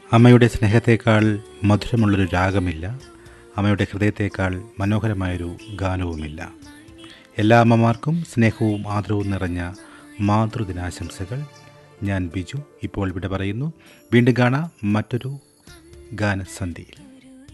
അമ്മയുടെ സ്നേഹത്തേക്കാൾ മധുരമുള്ളൊരു രാഗമില്ല, അമ്മയുടെ ഹൃദയത്തേക്കാൾ മനോഹരമായൊരു ഗാനവുമില്ല. എല്ലാ അമ്മമാർക്കും സ്നേഹവും ആദരവും നിറഞ്ഞ മാതൃദിനാശംസകൾ. ഞാൻ ബിജു ഇപ്പോൾ ഇവിടെ പറയുന്നു. വീണ്ടും കാണാം മറ്റൊരു ഗാനസന്ധിയിൽ.